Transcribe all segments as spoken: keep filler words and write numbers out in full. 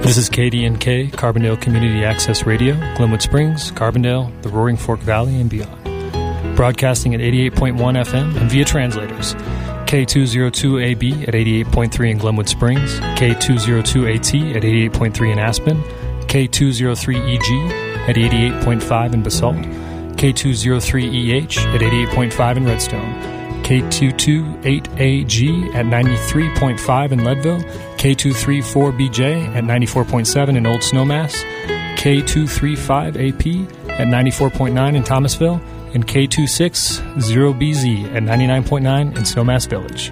This is K D N K, Carbondale Community Access Radio, Glenwood Springs, Carbondale, the Roaring Fork Valley, and beyond. Broadcasting at eighty-eight point one F M and via translators. K two oh two A B at eighty-eight point three in Glenwood Springs, K two oh two A T at eighty-eight point three in Aspen, K two oh three E G at eighty-eight point five in Basalt, K two oh three E H at eighty-eight point five in Redstone, K two twenty-eight A G at ninety-three point five in Leadville, K two thirty-four B J at ninety-four point seven in Old Snowmass, K two thirty-five A P at ninety-four point nine in Thomasville, and K two sixty B Z at ninety-nine point nine in Snowmass Village.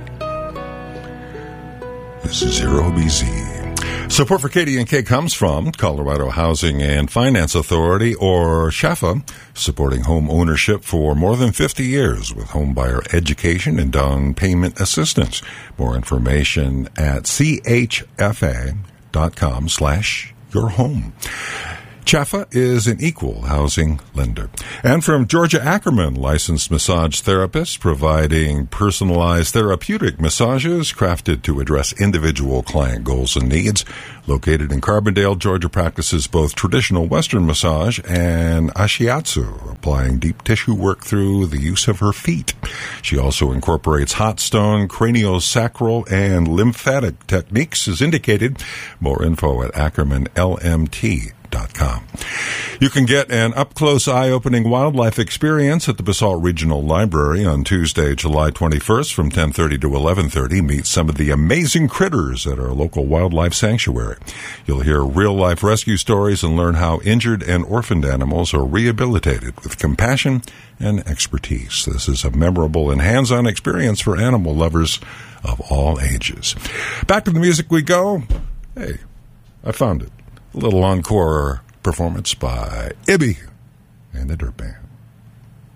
This is Zero B Z. Support for K D N K comes from Colorado Housing and Finance Authority, or SHAFA, supporting home ownership for more than fifty years with home buyer education and down payment assistance. More information at chfa.com slash your home. CHAFA is an equal housing lender. And from Georgia Ackerman, licensed massage therapist, providing personalized therapeutic massages crafted to address individual client goals and needs. Located in Carbondale, Georgia practices both traditional Western massage and ashiatsu, applying deep tissue work through the use of her feet. She also incorporates hot stone, craniosacral, and lymphatic techniques as indicated. More info at ackerman L M T dot com. You can get an up-close, eye-opening wildlife experience at the Basalt Regional Library on Tuesday, July twenty-first from ten thirty to eleven thirty. Meet some of the amazing critters at our local wildlife sanctuary. You'll hear real-life rescue stories and learn how injured and orphaned animals are rehabilitated with compassion and expertise. This is a memorable and hands-on experience for animal lovers of all ages. Back to the music we go. Hey, I found it. A little encore performance by Ibby and the Dirt Band.